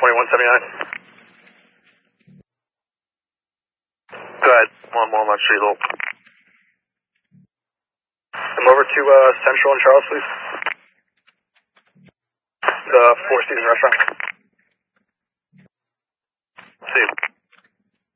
2179. Go ahead, 1 Walnut Street, Lowell. Come over to Central and Charles, please. The Four Seasons Restaurant. See you.